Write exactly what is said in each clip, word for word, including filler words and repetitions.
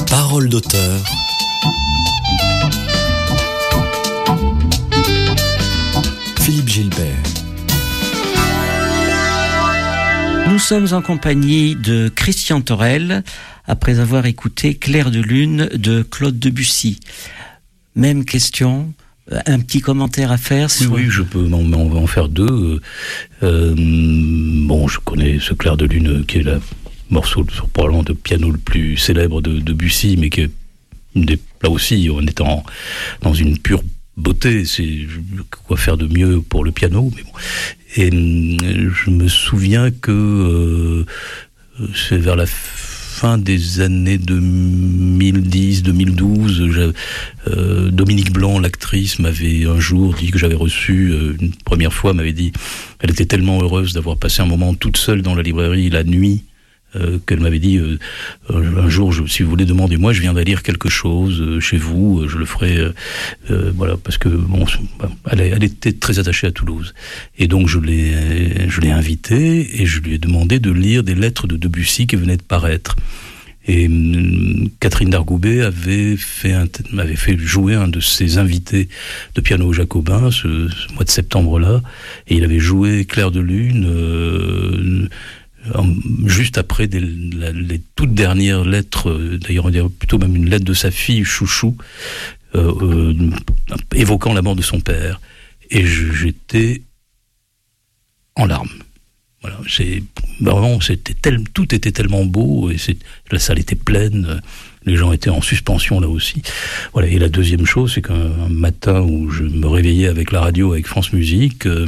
Parole d'auteur. Philippe Gilbert. Nous sommes en compagnie de Christian Thorel, après avoir écouté Clair de Lune de Claude Debussy. Même question, un petit commentaire à faire sur... Oui, oui, je peux en, en faire deux. Euh, bon, je connais ce Clair de Lune qui est le morceau probablement de piano le plus célèbre de Debussy, mais qui est des, là aussi, on est en, dans une pure beauté. C'est quoi faire de mieux pour le piano, mais bon. Et je me souviens que euh, c'est vers la fin des années deux mille dix deux mille douze, euh, Dominique Blanc, l'actrice, m'avait un jour dit que j'avais reçu, euh, une première fois, m'avait dit elle était tellement heureuse d'avoir passé un moment toute seule dans la librairie la nuit, Euh, qu'elle m'avait dit euh, un jour, je, si vous voulez, demandez-moi, je viendrai lire quelque chose euh, chez vous, euh, je le ferai, euh, euh, voilà, parce que bon, elle, elle était très attachée à Toulouse, et donc je l'ai, je l'ai invitée et je lui ai demandé de lire des lettres de Debussy qui venaient de paraître. Et euh, Catherine Dargoubet avait fait, un, avait fait jouer un de ses invités de piano jacobin ce, ce mois de septembre-là, et il avait joué Clair de Lune. Euh, juste après des, la, les toutes dernières lettres, d'ailleurs on dirait plutôt même une lettre de sa fille Chouchou, euh, euh, évoquant la mort de son père, et je, j'étais en larmes. Voilà, j'ai, vraiment, c'était tel, tout était tellement beau, et c'est, la salle était pleine, les gens étaient en suspension là aussi. Voilà. Et la deuxième chose, c'est qu'un matin où je me réveillais avec la radio, avec France Musique, euh,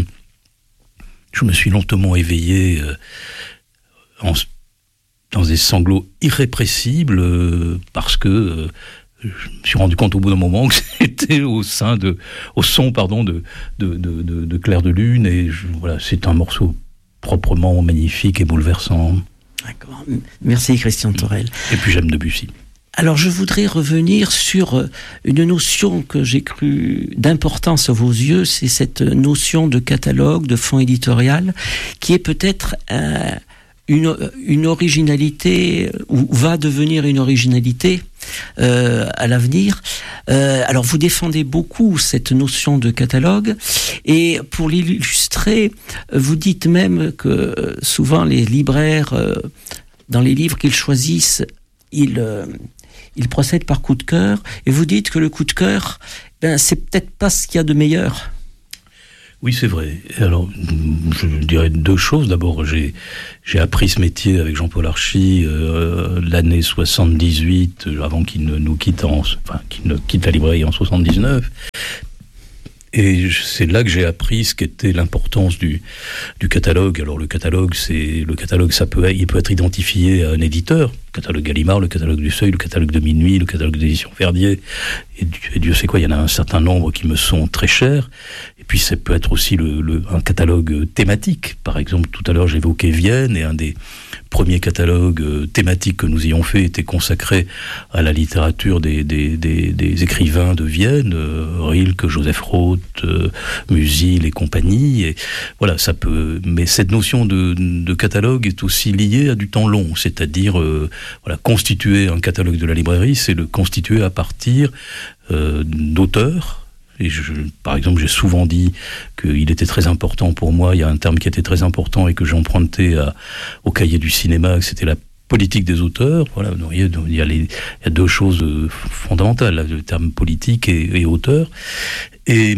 je me suis lentement éveillé euh, En, dans des sanglots irrépressibles, euh, parce que euh, je me suis rendu compte au bout d'un moment que c'était au sein de, au son, pardon, de, de, de, de, de Clair de Lune, et je, voilà, c'est un morceau proprement magnifique et bouleversant. D'accord. Merci Christian Thorel. Et puis j'aime Debussy. Alors je voudrais revenir sur une notion que j'ai cru d'importance à vos yeux, c'est cette notion de catalogue, de fonds éditorial, qui est peut-être euh, Une, une originalité, ou va devenir une originalité euh, à l'avenir. Euh, alors vous défendez beaucoup cette notion de catalogue, et pour l'illustrer, vous dites même que souvent les libraires, euh, dans les livres qu'ils choisissent, ils, euh, ils procèdent par coup de cœur, et vous dites que le coup de cœur, ben, c'est peut-être pas ce qu'il y a de meilleur. Oui, c'est vrai. Alors, je dirais deux choses. D'abord, j'ai, j'ai appris ce métier avec Jean-Paul Archy euh, l'année soixante-dix-huit, avant qu'il ne nous quitte, en, enfin, qu'il ne quitte la librairie en soixante-dix-neuf. Et c'est là que j'ai appris ce qu'était l'importance du, du catalogue. Alors le catalogue, c'est le catalogue, ça peut, il peut être identifié à un éditeur. Le catalogue Gallimard, le catalogue du Seuil, le catalogue de Minuit, le catalogue d'édition Verdier. Et, et Dieu sait quoi, il y en a un certain nombre qui me sont très chers. Et puis ça peut être aussi le, le, un catalogue thématique. Par exemple, tout à l'heure j'évoquais Vienne, et un des premiers catalogues thématiques que nous ayons fait était consacré à la littérature des, des, des, des écrivains de Vienne, euh, Rilke, Joseph Roth, euh, Musil et compagnie. Et voilà, ça peut. Mais cette notion de, de catalogue est aussi liée à du temps long, c'est-à-dire euh, voilà, constituer un catalogue de la librairie, c'est le constituer à partir euh, d'auteurs. Et je, par exemple, j'ai souvent dit qu'il était très important pour moi, il y a un terme qui était très important et que j'empruntais à, au cahier du cinéma, que c'était la politique des auteurs. Voilà, donc il, y a, il, y a les, il y a deux choses fondamentales, là, le terme politique et, et auteur. Et,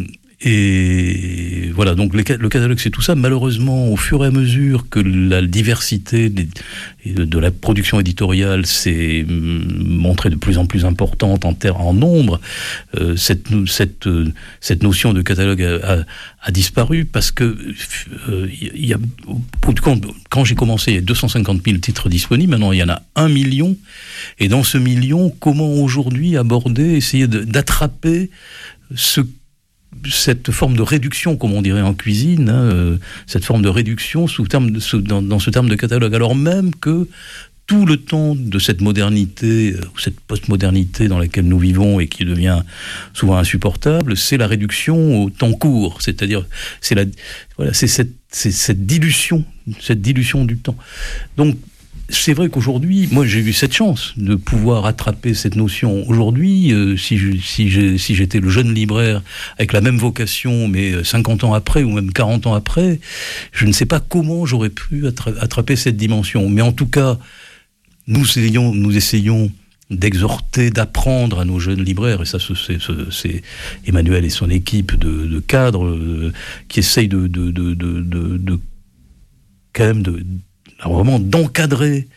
et voilà, donc le, le catalogue, c'est tout ça. Malheureusement, au fur et à mesure que la diversité des, de la production éditoriale s'est montrée de plus en plus importante en, ter- en nombre, euh, cette, cette, euh, cette notion de catalogue a, a, a disparu, parce que euh, y a, quand, quand j'ai commencé, il y a deux cent cinquante mille titres disponibles, maintenant il y en a un million, et dans ce million, comment aujourd'hui aborder, essayer de, d'attraper ce cette forme de réduction, comme on dirait en cuisine, hein, euh, cette forme de réduction sous terme de, sous, dans, dans ce terme de catalogue, alors même que tout le temps de cette modernité, euh, cette postmodernité dans laquelle nous vivons et qui devient souvent insupportable, c'est la réduction au temps court, c'est-à-dire c'est la, voilà, c'est cette, c'est cette dilution, cette dilution du temps. Donc c'est vrai qu'aujourd'hui, moi j'ai eu cette chance de pouvoir attraper cette notion. Aujourd'hui, euh, si, je, si, j'ai, si j'étais le jeune libraire avec la même vocation, mais cinquante ans après ou même quarante ans après, je ne sais pas comment j'aurais pu attra- attraper cette dimension. Mais en tout cas, nous essayons, nous essayons d'exhorter, d'apprendre à nos jeunes libraires, et ça c'est, c'est Emmanuel et son équipe de, de cadres euh, qui essayent de, de, de, de, de, de quand même de, vraiment d'encadrer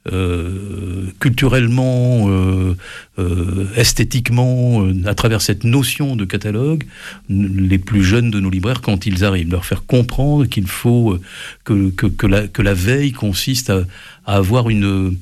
euh, culturellement, euh, euh, esthétiquement, euh, à travers cette notion de catalogue, les plus jeunes de nos libraires quand ils arrivent, leur faire comprendre qu'il faut euh, que, que, que, la, que la veille consiste à, à avoir une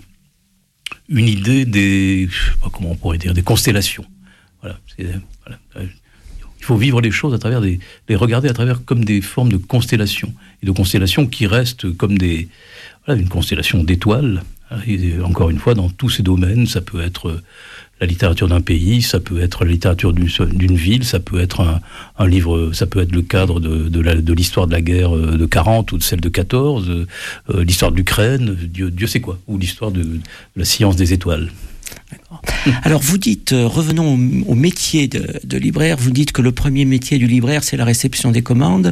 une idée des, je sais pas comment on pourrait dire, des constellations. Voilà, c'est, voilà. Il faut vivre les choses à travers des, les regarder à travers comme des formes de constellations, et de constellations qui restent comme des, voilà, une constellation d'étoiles. Et encore une fois, dans tous ces domaines, ça peut être la littérature d'un pays, ça peut être la littérature d'une, d'une ville, ça peut être un, un livre, ça peut être le cadre de, de, la, de l'histoire de la guerre de quarante ou de celle de quatorze, euh, l'histoire de l'Ukraine, Dieu, Dieu sait quoi, ou l'histoire de, de la science des étoiles. D'accord. Alors vous dites, euh, revenons au, au métier de, de libraire, vous dites que le premier métier du libraire, c'est la réception des commandes,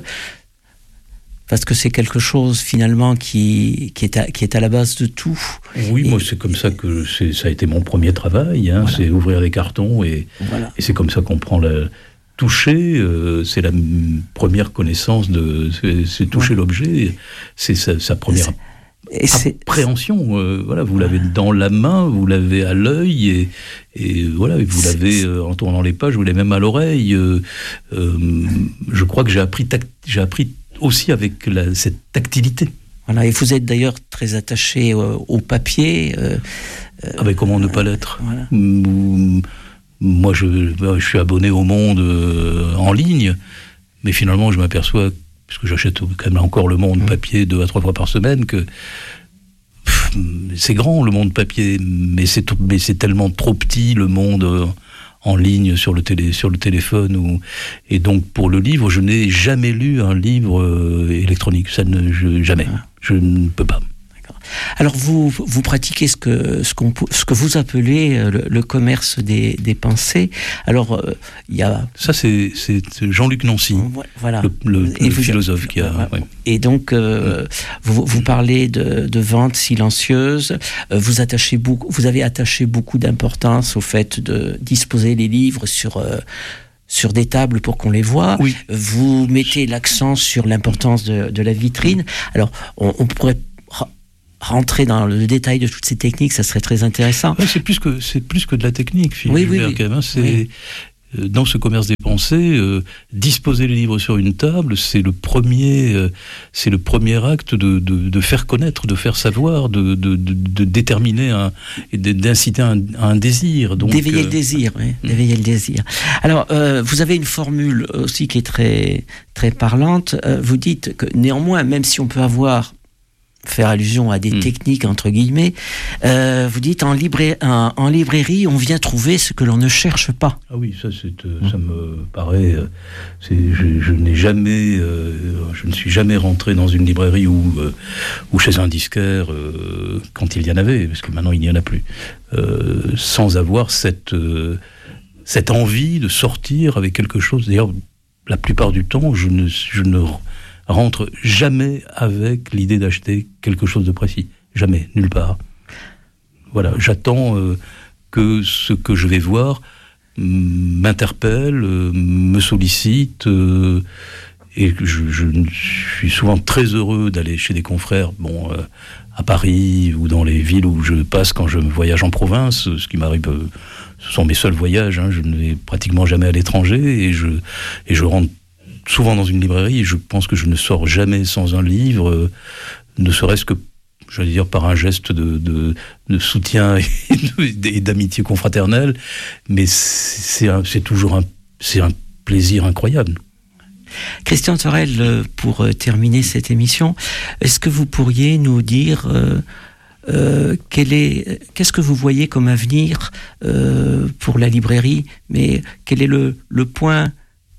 parce que c'est quelque chose finalement qui, qui, est, à, qui est à la base de tout. Oui, et, moi c'est comme ça que c'est, ça a été mon premier travail, hein, voilà. C'est ouvrir les cartons, et, voilà. Et c'est comme ça qu'on prend la... Toucher, euh, c'est la m- première connaissance, de, c'est, c'est toucher ouais. l'objet, c'est sa, sa première... Et c'est... appréhension, euh, voilà, vous l'avez dans la main, vous l'avez à l'œil, et, et voilà, vous c'est... l'avez euh, en tournant les pages, vous l'avez même à l'oreille. Euh, euh, je crois que j'ai appris, tact... j'ai appris aussi avec la, cette tactilité. Voilà, et vous êtes d'ailleurs très attaché euh, au papier. Euh, ah ben comment ne pas l'être. Voilà. Moi, je, je suis abonné au Monde euh, en ligne, mais finalement, je m'aperçois, puisque j'achète quand même encore le Monde papier deux à trois fois par semaine, que pff, c'est grand le Monde papier, mais c'est, mais c'est tellement trop petit le Monde euh, en ligne sur le, télé, sur le téléphone. Ou, et donc pour le livre, je n'ai jamais lu un livre euh, électronique, ça ne, je, jamais, je ne peux pas. Alors vous, vous pratiquez ce que, ce, qu'on, ce que vous appelez le, le commerce des, des pensées. Alors il euh, y a... Ça c'est, c'est Jean-Luc Nancy, voilà. le, le, le vous, philosophe qui a... Voilà. Ouais. Et donc euh, ouais. vous, vous parlez de, de vente silencieuse, vous, attachez beaucoup, vous avez attaché beaucoup d'importance au fait de disposer les livres sur... Euh, sur des tables pour qu'on les voit. Oui. Vous mettez l'accent sur l'importance de, de la vitrine. Alors on, on pourrait... rentrer dans le détail de toutes ces techniques, ça serait très intéressant. Ouais, c'est plus que c'est plus que de la technique, Philippe. Oui, oui, oui. Quand même, hein, c'est oui. euh, dans ce commerce des pensées, euh, disposer les livres sur une table, c'est le premier, euh, c'est le premier acte de, de, de faire connaître, de faire savoir, de, de, de, de déterminer un, et de, d'inciter un, un désir. Donc, d'éveiller euh... le désir, oui. Mmh. D'éveiller le désir. Alors, euh, vous avez une formule aussi qui est très très parlante. Euh, vous dites que néanmoins, même si on peut avoir faire allusion à des mmh. techniques entre guillemets, euh, vous dites en, librairie, en, en librairie on vient trouver ce que l'on ne cherche pas. Ah oui, ça, c'est, euh, mmh. ça me paraît, euh, c'est, je, je n'ai jamais, euh, je ne suis jamais rentré dans une librairie ou, euh, ou chez un disquaire euh, quand il y en avait, parce que maintenant il n'y en a plus, euh, sans avoir cette, euh, cette envie de sortir avec quelque chose. D'ailleurs, la plupart du temps, je ne, je ne rentre jamais avec l'idée d'acheter quelque chose de précis. Jamais, nulle part. Voilà, j'attends euh, que ce que je vais voir m'interpelle, euh, me sollicite, euh, et je, je, je suis souvent très heureux d'aller chez des confrères, bon, euh, à Paris ou dans les villes où je passe quand je voyage en province, ce qui m'arrive, euh, ce sont mes seuls voyages, hein, je ne vais pratiquement jamais à l'étranger, et je, et je rentre souvent dans une librairie, et je pense que je ne sors jamais sans un livre, euh, ne serait-ce que, j'allais dire, par un geste de, de, de soutien et, de, et d'amitié confraternelle, mais c'est, c'est, un, c'est toujours un, c'est un plaisir incroyable. Christian Sorel, pour euh, terminer cette émission, est-ce que vous pourriez nous dire euh, euh, quel est, qu'est-ce que vous voyez comme avenir euh, pour la librairie, mais quel est le, le point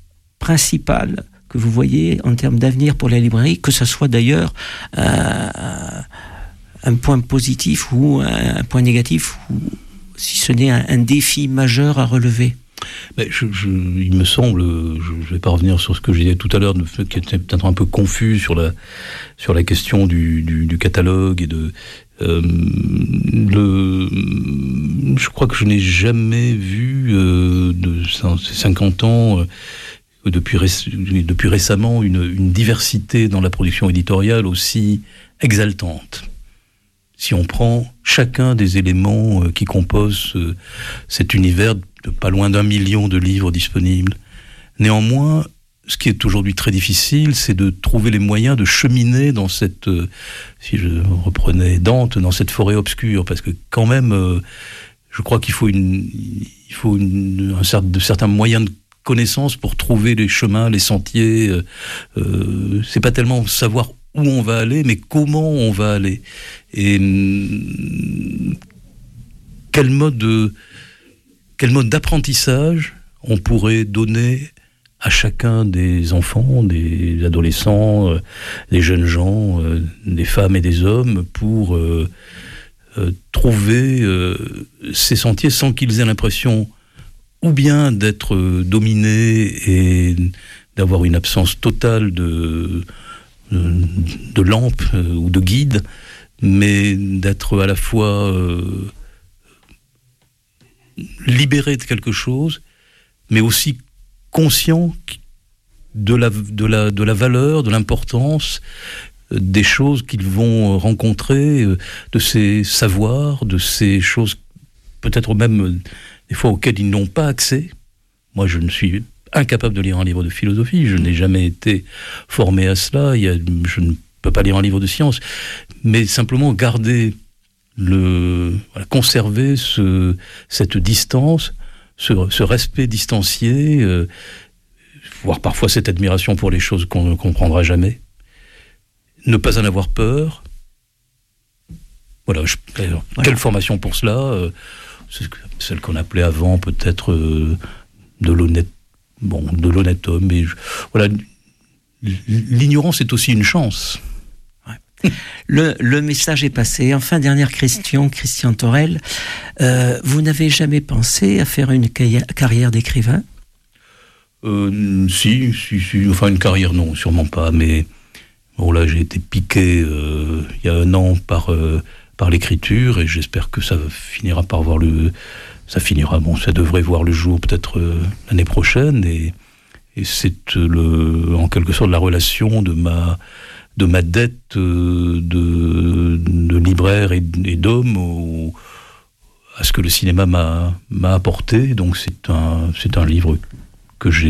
principal que vous voyez en termes d'avenir pour la librairie, que ce soit d'ailleurs euh, un point positif ou un, un point négatif, ou si ce n'est un, un défi majeur à relever? Mais je, je, il me semble, je ne vais pas revenir sur ce que je disais tout à l'heure, qui était peut-être un peu confus sur la, sur la question du, du, du catalogue et de... Euh, le, je crois que je n'ai jamais vu euh, de ces cinquante ans, euh, depuis, depuis récemment, une, une diversité dans la production éditoriale aussi exaltante. Si on prend chacun des éléments euh, qui composent euh, cet univers de pas loin d'un million de livres disponibles, néanmoins, ce qui est aujourd'hui très difficile, c'est de trouver les moyens de cheminer dans cette, euh, si je reprenais Dante, dans cette forêt obscure, parce que quand même, euh, je crois qu'il faut, une, il faut une, un certain, de certains moyens de connaissance pour trouver les chemins, les sentiers. Euh, euh, c'est pas tellement savoir où on va aller, mais comment on va aller. Et hum, quel mode de, quel mode d'apprentissage on pourrait donner à chacun des enfants, des adolescents, euh, des jeunes gens, euh, des femmes et des hommes, pour euh, euh, trouver euh, ces sentiers sans qu'ils aient l'impression ou bien d'être euh, dominés et d'avoir une absence totale de, de, de lampe euh, ou de guide, mais d'être à la fois euh, libérés de quelque chose, mais aussi conscient de la, de la, de la valeur, de l'importance des choses qu'ils vont rencontrer, de ces savoirs, de ces choses peut-être même des fois auxquelles ils n'ont pas accès. Moi, je ne suis incapable de lire un livre de philosophie, je n'ai jamais été formé à cela, il y a, je ne peux pas lire un livre de science, mais simplement garder, le, voilà, conserver ce, cette distance, Ce, ce respect distancié, euh, voire parfois cette admiration pour les choses qu'on ne comprendra jamais. Ne pas en avoir peur. Voilà, je, alors, voilà. Quelle formation pour cela euh, c'est celle qu'on appelait avant peut-être euh, de l'honnête, bon, de l'honnête homme. Mais je, voilà, l'ignorance est aussi une chance. Le, le message est passé. Enfin, dernière question, Christian Thorel. Euh, vous n'avez jamais pensé à faire une carrière, carrière d'écrivain ? euh, si, si, si, enfin une carrière non, sûrement pas. Mais bon, là, j'ai été piqué euh, il y a un an par euh, par l'écriture et j'espère que ça finira par voir le, ça finira. Bon, ça devrait voir le jour peut-être euh, l'année prochaine et et c'est le, en quelque sorte la relation de ma de ma dette de, de libraire et, et d'homme au, à ce que le cinéma m'a, m'a apporté. Donc c'est un, c'est un livre que j'ai,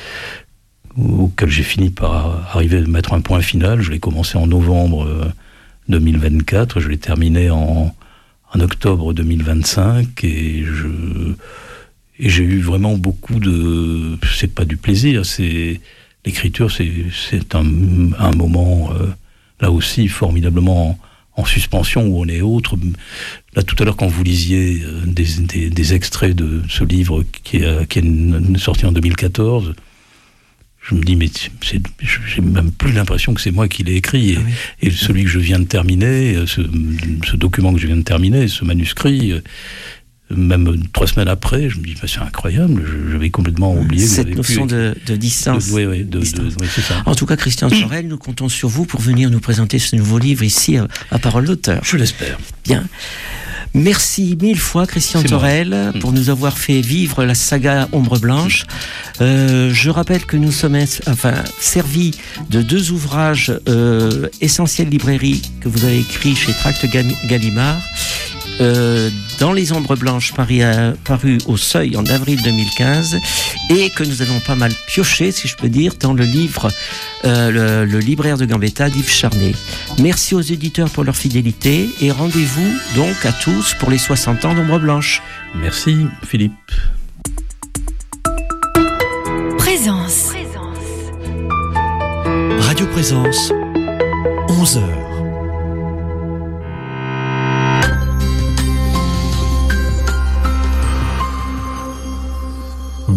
auquel j'ai fini par arriver à mettre un point final. Je l'ai commencé en novembre deux mille vingt-quatre, je l'ai terminé en, en octobre deux mille vingt-cinq et je, et j'ai eu vraiment beaucoup de... C'est pas du plaisir, c'est... L'écriture, c'est, c'est un, un moment, euh, là aussi, formidablement en, en suspension, où on est autre. Là, tout à l'heure, quand vous lisiez euh, des, des, des extraits de ce livre qui est, qui est sorti en deux mille quatorze, je me dis, mais c'est, j'ai même plus l'impression que c'est moi qui l'ai écrit. Et, ah oui. et celui que je viens de terminer, ce, ce document que je viens de terminer, ce manuscrit... Même trois semaines après, je me dis, bah, c'est incroyable, j'avais complètement oublié. Cette notion pu... de, de distance. De, oui, oui, de, distance. De, oui, c'est ça. En tout cas, Christian Thorel, nous comptons sur vous pour venir nous présenter ce nouveau livre ici à, à Parole d'auteur. Je l'espère. Bien. Merci mille fois, Christian Thorel, pour nous avoir fait vivre la saga Ombre Blanche. Euh, je rappelle que nous sommes enfin, servis de deux ouvrages euh, Essentiel Librairie que vous avez écrits chez Tracts Gallimard. Euh, dans Les Ombres Blanches, paru, à, paru au Seuil en avril deux mille quinze, et que nous avons pas mal pioché, si je peux dire, dans le livre euh, le, le libraire de Gambetta d'Yves Charnay. Merci aux éditeurs pour leur fidélité, et rendez-vous donc à tous pour les soixante ans d'Ombres Blanches. Merci Philippe. Présence. Radio Présence, onze heures.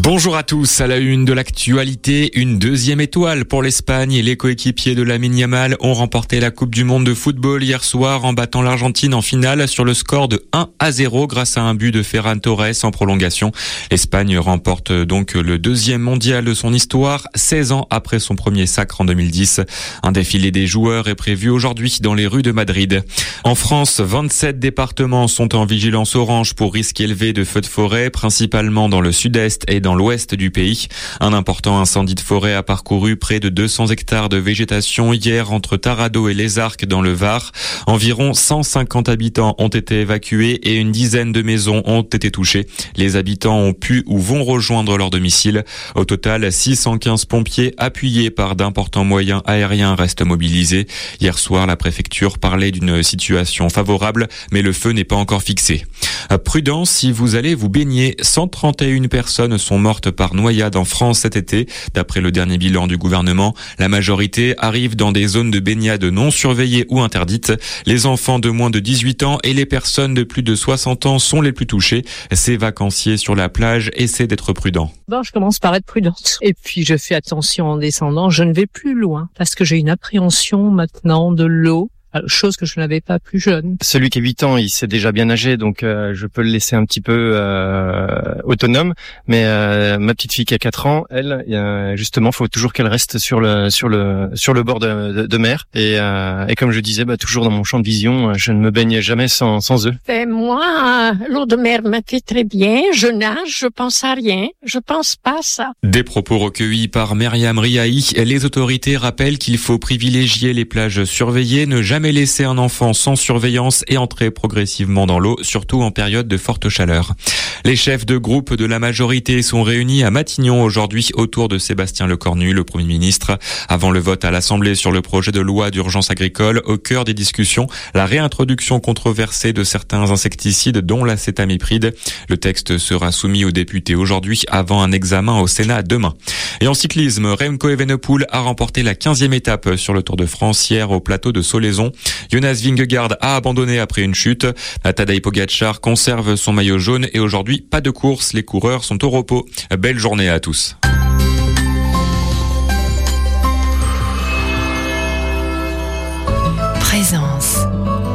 Bonjour à tous, à la une de l'actualité, une deuxième étoile pour l'Espagne et les coéquipiers de Lamine Yamal ont remporté la Coupe du Monde de football hier soir en battant l'Argentine en finale sur le score de un à zéro grâce à un but de Ferran Torres en prolongation. L'Espagne remporte donc le deuxième mondial de son histoire, seize ans après son premier sacre en deux mille dix. Un défilé des joueurs est prévu aujourd'hui dans les rues de Madrid. En France, vingt-sept départements sont en vigilance orange pour risque élevé de feux de forêt, principalement dans le sud-est et dans l'ouest du pays. Un important incendie de forêt a parcouru près de deux cents hectares de végétation hier entre Taradot et Les Arcs dans le Var. Environ cent cinquante habitants ont été évacués et une dizaine de maisons ont été touchées. Les habitants ont pu ou vont rejoindre leur domicile. Au total, six cent quinze pompiers appuyés par d'importants moyens aériens restent mobilisés. Hier soir, la préfecture parlait d'une situation favorable, mais le feu n'est pas encore fixé. Prudence si vous allez vous baigner. cent trente et une personnes sont mortes par noyade en France cet été. D'après le dernier bilan du gouvernement, la majorité arrive dans des zones de baignade non surveillées ou interdites. Les enfants de moins de dix-huit ans et les personnes de plus de soixante ans sont les plus touchés. Ces vacanciers sur la plage essaient d'être prudents. Bon, je commence par être prudente. Et puis je fais attention en descendant. Je ne vais plus loin parce que j'ai une appréhension maintenant de l'eau. Chose que je n'avais pas plus jeune. Celui qui a huit ans, il sait déjà bien nager, donc euh, je peux le laisser un petit peu euh, autonome. Mais euh, ma petite fille qui a quatre ans, elle, euh, justement, faut toujours qu'elle reste sur le sur le sur le bord de, de, de mer. Et, euh, et comme je disais, bah, toujours dans mon champ de vision, je ne me baigne jamais sans sans eux. Ben moi, l'eau de mer me fait très bien. Je nage, je pense à rien, je pense pas à ça. Des propos recueillis par Myriam Riahi. Les autorités rappellent qu'il faut privilégier les plages surveillées, ne jamais laisser un enfant sans surveillance et entrer progressivement dans l'eau, surtout en période de forte chaleur. Les chefs de groupe de la majorité sont réunis à Matignon aujourd'hui autour de Sébastien Lecornu, le Premier ministre. Avant le vote à l'Assemblée sur le projet de loi d'urgence agricole, au cœur des discussions, la réintroduction controversée de certains insecticides dont l'acétamipride. Le texte sera soumis aux députés aujourd'hui avant un examen au Sénat demain. Et en cyclisme, Remco Evenepoel a remporté la quinzième étape sur le Tour de France hier au plateau de Solaizon. Jonas Vingegaard a abandonné après une chute. Tadej Pogačar conserve son maillot jaune et aujourd'hui, pas de course. Les coureurs sont au repos. Belle journée à tous. Présence.